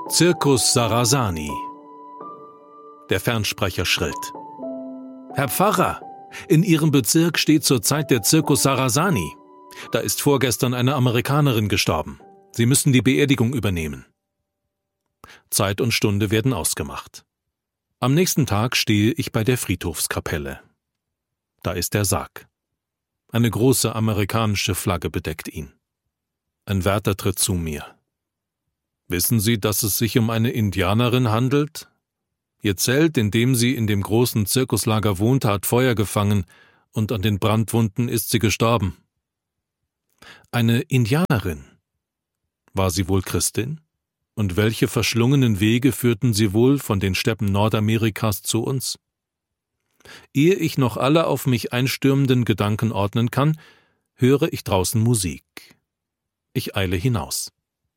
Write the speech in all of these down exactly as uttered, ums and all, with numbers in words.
Circus Sarrasani. Der Fernsprecher schrillt. Herr Pfarrer, in Ihrem Bezirk steht zurzeit der Circus Sarrasani. Da ist vorgestern eine Amerikanerin gestorben. Sie müssen die Beerdigung übernehmen. Zeit und Stunde werden ausgemacht. Am nächsten Tag stehe ich bei der Friedhofskapelle. Da ist der Sarg. Eine große amerikanische Flagge bedeckt ihn. Ein Wärter tritt zu mir. Wissen Sie, dass es sich um eine Indianerin handelt? Ihr Zelt, in dem sie in dem großen Zirkuslager wohnt, hat Feuer gefangen und an den Brandwunden ist sie gestorben. Eine Indianerin? War sie wohl Christin? Und welche verschlungenen Wege führten sie wohl von den Steppen Nordamerikas zu uns? Ehe ich noch alle auf mich einstürmenden Gedanken ordnen kann, höre ich draußen Musik. Ich eile hinaus.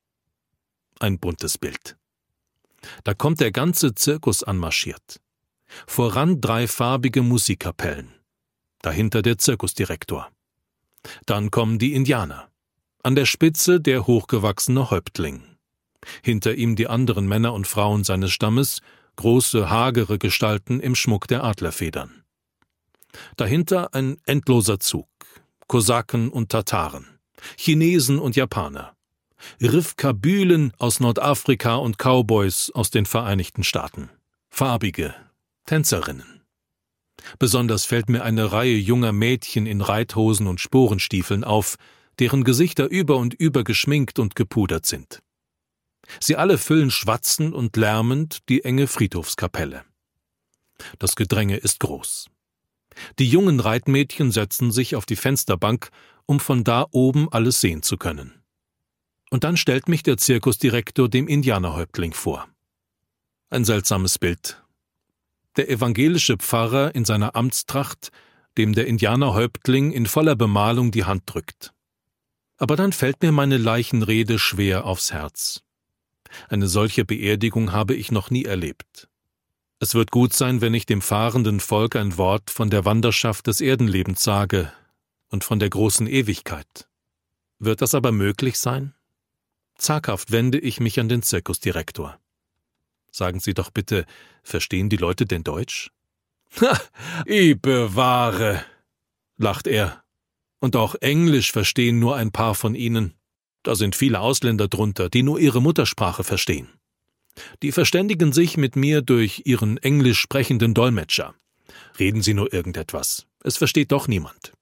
Ein buntes Bild. Da kommt der ganze Zirkus anmarschiert. Voran drei farbige Musikkapellen. Dahinter der Zirkusdirektor. Dann kommen die Indianer. An der Spitze der hochgewachsene Häuptling. Hinter ihm die anderen Männer und Frauen seines Stammes, große, hagere Gestalten im Schmuck der Adlerfedern. Dahinter ein endloser Zug. Kosaken und Tataren. Chinesen und Japaner. Rifkabülen aus Nordafrika und Cowboys aus den Vereinigten Staaten. Farbige Tänzerinnen. Besonders fällt mir eine Reihe junger Mädchen in Reithosen und Sporenstiefeln auf, deren Gesichter über und über geschminkt und gepudert sind. Sie alle füllen schwatzend und lärmend die enge Friedhofskapelle. Das Gedränge ist groß. Die jungen Reitmädchen setzen sich auf die Fensterbank, um von da oben alles sehen zu können. Und dann stellt mich der Zirkusdirektor dem Indianerhäuptling vor. Ein seltsames Bild. Der evangelische Pfarrer in seiner Amtstracht, dem der Indianerhäuptling in voller Bemalung die Hand drückt. Aber dann fällt mir meine Leichenrede schwer aufs Herz. Eine solche Beerdigung habe ich noch nie erlebt. Es wird gut sein, wenn ich dem fahrenden Volk ein Wort von der Wanderschaft des Erdenlebens sage und von der großen Ewigkeit. Wird das aber möglich sein? Zaghaft wende ich mich an den Zirkusdirektor. Sagen Sie doch bitte, verstehen die Leute denn Deutsch? Ha, ich bewahre, lacht er. Und auch Englisch verstehen nur ein paar von ihnen. Da sind viele Ausländer drunter, die nur ihre Muttersprache verstehen. Die verständigen sich mit mir durch ihren englisch sprechenden Dolmetscher. Reden Sie nur irgendetwas. Es versteht doch niemand.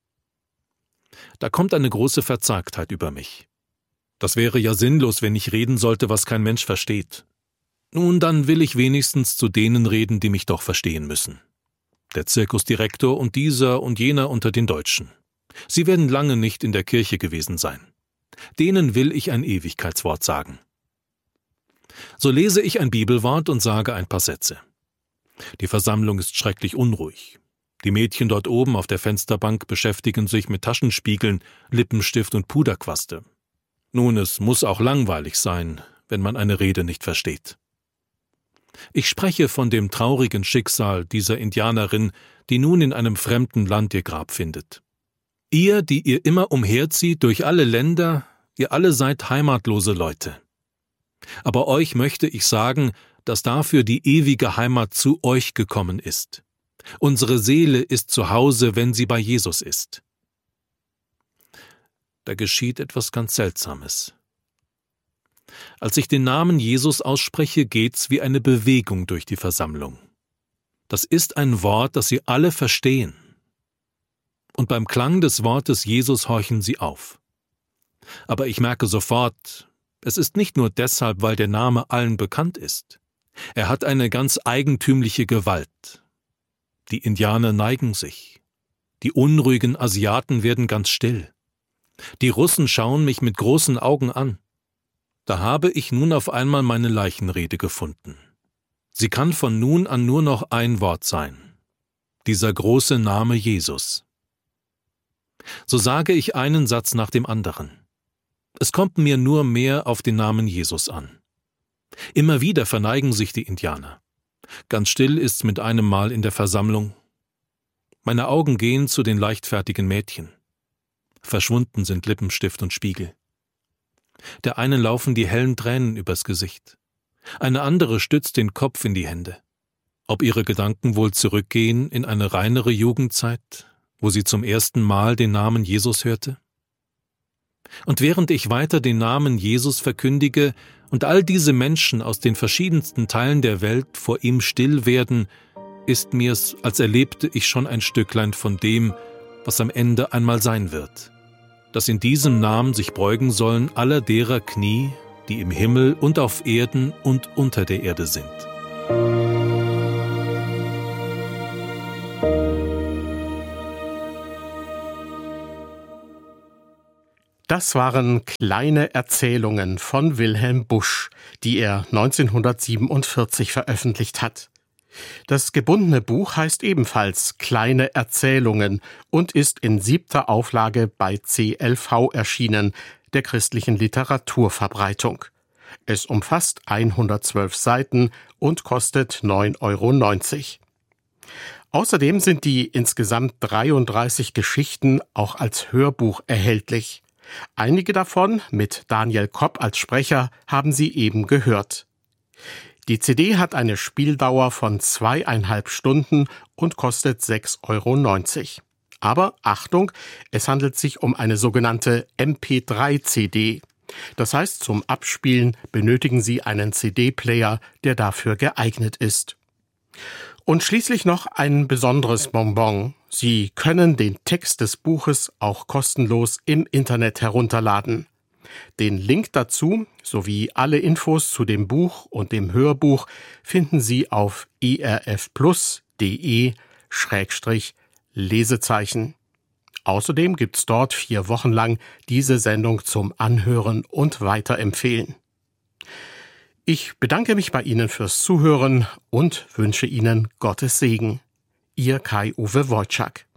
Da kommt eine große Verzagtheit über mich. Das wäre ja sinnlos, wenn ich reden sollte, was kein Mensch versteht. Nun, dann will ich wenigstens zu denen reden, die mich doch verstehen müssen. Der Zirkusdirektor und dieser und jener unter den Deutschen. Sie werden lange nicht in der Kirche gewesen sein. Denen will ich ein Ewigkeitswort sagen. So lese ich ein Bibelwort und sage ein paar Sätze. Die Versammlung ist schrecklich unruhig. Die Mädchen dort oben auf der Fensterbank beschäftigen sich mit Taschenspiegeln, Lippenstift und Puderquaste. Nun, es muss auch langweilig sein, wenn man eine Rede nicht versteht. Ich spreche von dem traurigen Schicksal dieser Indianerin, die nun in einem fremden Land ihr Grab findet. Ihr, die ihr immer umherzieht durch alle Länder, ihr alle seid heimatlose Leute. Aber euch möchte ich sagen, dass dafür die ewige Heimat zu euch gekommen ist. Unsere Seele ist zu Hause, wenn sie bei Jesus ist. Da geschieht etwas ganz Seltsames. Als ich den Namen Jesus ausspreche, geht's wie eine Bewegung durch die Versammlung. Das ist ein Wort, das sie alle verstehen. Und beim Klang des Wortes Jesus horchen sie auf. Aber ich merke sofort, es ist nicht nur deshalb, weil der Name allen bekannt ist. Er hat eine ganz eigentümliche Gewalt. Die Indianer neigen sich. Die unruhigen Asiaten werden ganz still. Die Russen schauen mich mit großen Augen an. Da habe ich nun auf einmal meine Leichenrede gefunden. Sie kann von nun an nur noch ein Wort sein. Dieser große Name Jesus. So sage ich einen Satz nach dem anderen. Es kommt mir nur mehr auf den Namen Jesus an. Immer wieder verneigen sich die Indianer. Ganz still ist's mit einem Mal in der Versammlung. Meine Augen gehen zu den leichtfertigen Mädchen. Verschwunden sind Lippenstift und Spiegel. Der einen laufen die hellen Tränen übers Gesicht. Eine andere stützt den Kopf in die Hände. Ob ihre Gedanken wohl zurückgehen in eine reinere Jugendzeit, wo sie zum ersten Mal den Namen Jesus hörte? Und während ich weiter den Namen Jesus verkündige und all diese Menschen aus den verschiedensten Teilen der Welt vor ihm still werden, ist mir's, als erlebte ich schon ein Stücklein von dem, was am Ende einmal sein wird, dass in diesem Namen sich beugen sollen aller derer Knie, die im Himmel und auf Erden und unter der Erde sind. Das waren kleine Erzählungen von Wilhelm Busch, die er neunzehnhundertsiebenundvierzig veröffentlicht hat. Das gebundene Buch heißt ebenfalls Kleine Erzählungen und ist in siebter Auflage bei C L V erschienen, der christlichen Literaturverbreitung. Es umfasst hundertzwölf Seiten und kostet neun Euro neunzig. Außerdem sind die insgesamt dreiunddreißig Geschichten auch als Hörbuch erhältlich. Einige davon, mit Daniel Kopp als Sprecher, haben Sie eben gehört. Die C D hat eine Spieldauer von zweieinhalb Stunden und kostet sechs Euro neunzig. Aber Achtung, es handelt sich um eine sogenannte M P drei C D. Das heißt, zum Abspielen benötigen Sie einen C D-Player, der dafür geeignet ist. Und schließlich noch ein besonderes Bonbon. Sie können den Text des Buches auch kostenlos im Internet herunterladen. Den Link dazu sowie alle Infos zu dem Buch und dem Hörbuch finden Sie auf erfplus.de Schrägstrich Lesezeichen. Außerdem gibt's dort vier Wochen lang diese Sendung zum Anhören und Weiterempfehlen. Ich bedanke mich bei Ihnen fürs Zuhören und wünsche Ihnen Gottes Segen. Ihr Kai-Uwe Wojczak.